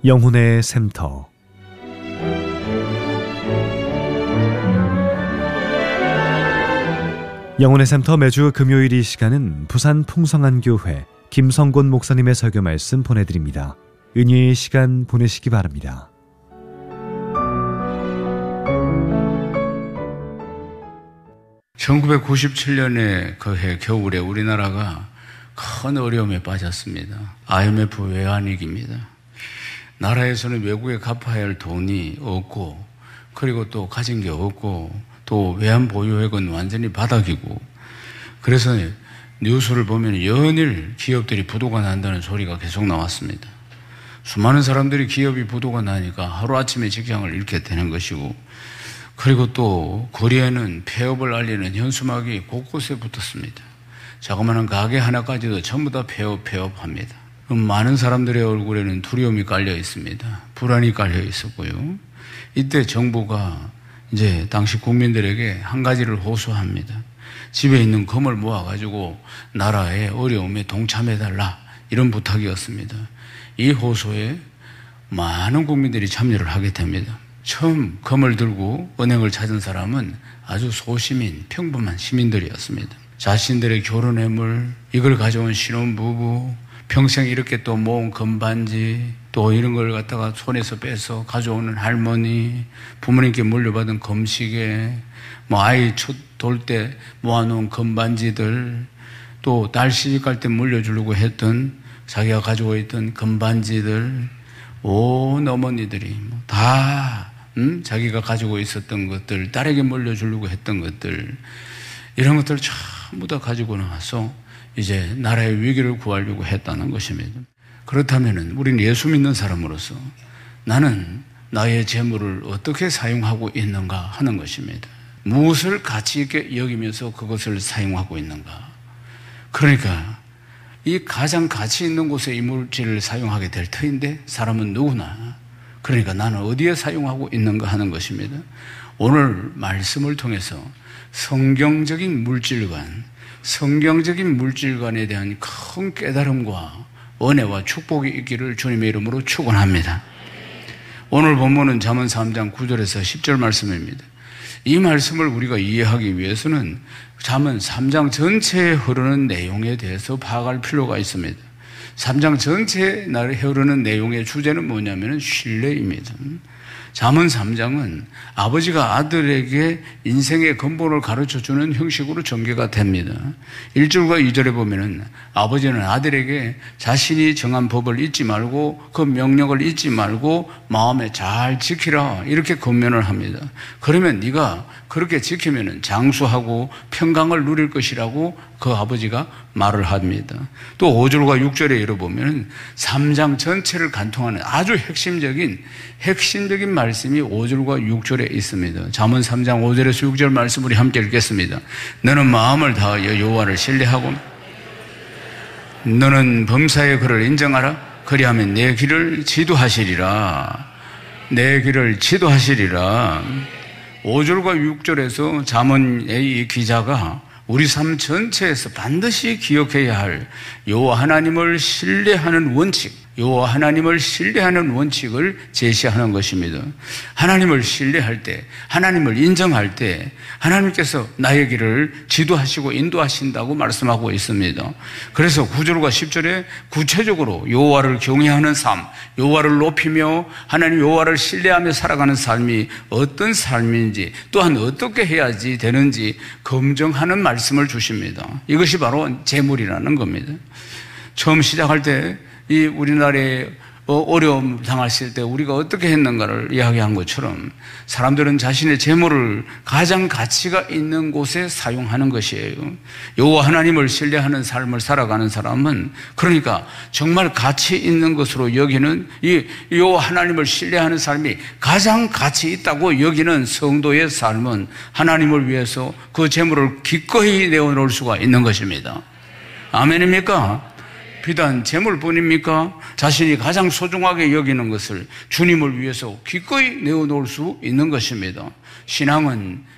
영혼의 샘터. 영혼의 샘터 매주 금요일 이 시간은 부산 풍성한교회 김성곤 목사님의 설교 말씀 보내드립니다. 은혜의 시간 보내시기 바랍니다. (1997년에) 그해 겨울에 우리나라가 큰 어려움에 빠졌습니다. IMF 외환위기입니다. 나라에서는 외국에 갚아야 할 돈이 없고, 그리고 또 가진 게 없고, 또 외환 보유액은 완전히 바닥이고, 그래서 뉴스를 보면 연일 기업들이 부도가 난다는 소리가 계속 나왔습니다. 수많은 사람들이 기업이 부도가 나니까 하루아침에 직장을 잃게 되는 것이고, 그리고 또 거리에는 폐업을 알리는 현수막이 곳곳에 붙었습니다. 자그마한 가게 하나까지도 전부 다 폐업합니다. 많은 사람들의 얼굴에는 두려움이 깔려 있습니다. 불안이 깔려 있었고요. 이때 정부가 이제 당시 국민들에게 한 가지를 호소합니다. 집에 있는 금을 모아가지고 나라의 어려움에 동참해달라, 이런 부탁이었습니다. 이 호소에 많은 국민들이 참여를 하게 됩니다. 처음 금을 들고 은행을 찾은 사람은 아주 소시민, 평범한 시민들이었습니다. 자신들의 결혼의물, 이걸 가져온 신혼부부, 평생 이렇게 또 모은 금반지, 또 이런 걸 갖다가 손에서 빼서 가져오는 할머니, 부모님께 물려받은 금시계, 아이 첫 돌 때 모아놓은 금반지들, 또 딸 시집갈 때 물려주려고 했던 자기가 가지고 있던 금반지들, 온 어머니들이 다 자기가 가지고 있었던 것들, 딸에게 물려주려고 했던 것들, 이런 것들을 전부 다 가지고 나와서 이제 나라의 위기를 구하려고 했다는 것입니다. 그렇다면 우리는 예수 믿는 사람으로서 나는 나의 재물을 어떻게 사용하고 있는가 하는 것입니다. 무엇을 가치 있게 여기면서 그것을 사용하고 있는가. 그러니까 이 가장 가치 있는 곳에 이 물질을 사용하게 될 터인데 사람은 누구나, 그러니까 나는 어디에 사용하고 있는가 하는 것입니다. 오늘 말씀을 통해서 성경적인 물질관에 대한 큰 깨달음과 은혜와 축복이 있기를 주님의 이름으로 축원합니다. 오늘 본문은 잠언 3장 9절에서 10절 말씀입니다. 이 말씀을 우리가 이해하기 위해서는 잠언 3장 전체에 흐르는 내용에 대해서 파악할 필요가 있습니다. 3장 전체에 흐르는 내용의 주제는 뭐냐면 신뢰입니다. 잠언 3장은 아버지가 아들에게 인생의 근본을 가르쳐주는 형식으로 전개가 됩니다. 1절과 2절에 보면은 아버지는 아들에게 자신이 정한 법을 잊지 말고 그 명령을 잊지 말고 마음에 잘 지키라, 이렇게 권면을 합니다. 그러면 네가 그렇게 지키면은 장수하고 평강을 누릴 것이라고 그 아버지가 말을 합니다. 또 5절과 6절에 읽어보면 3장 전체를 관통하는 아주 핵심적인 말씀이 5절과 6절에 있습니다. 잠언 3장 5절에서 6절 말씀 우리 함께 읽겠습니다. 너는 마음을 다하여 여호와를 신뢰하고 너는 범사의 그를 인정하라. 그리하면 내 길을 지도하시리라. 5절과 6절에서 잠언의 이 기자가 우리 삶 전체에서 반드시 기억해야 할 여호와 하나님을 신뢰하는 원칙을 제시하는 것입니다. 하나님을 신뢰할 때, 하나님을 인정할 때 하나님께서 나의 길을 지도하시고 인도하신다고 말씀하고 있습니다. 그래서 9절과 10절에 구체적으로 여호와를 경외하는 삶, 여호와를 높이며 하나님 여호와를 신뢰하며 살아가는 삶이 어떤 삶인지, 또한 어떻게 해야지 되는지 검증하는 말씀을 주십니다. 이것이 바로 재물이라는 겁니다. 처음 시작할 때 이 우리나라에 어려움 당했을 때 우리가 어떻게 했는가를 이야기한 것처럼 사람들은 자신의 재물을 가장 가치가 있는 곳에 사용하는 것이에요. 여호와 하나님을 신뢰하는 삶을 살아가는 사람은, 그러니까 정말 가치 있는 것으로 여기는 이 여호와 하나님을 신뢰하는 삶이 가장 가치 있다고 여기는 성도의 삶은 하나님을 위해서 그 재물을 기꺼이 내어놓을 수가 있는 것입니다. 아멘입니까? 비단 재물뿐입니까? 자신이 가장 소중하게 여기는 것을 주님을 위해서 기꺼이 내어놓을 수 있는 것입니다. 신앙은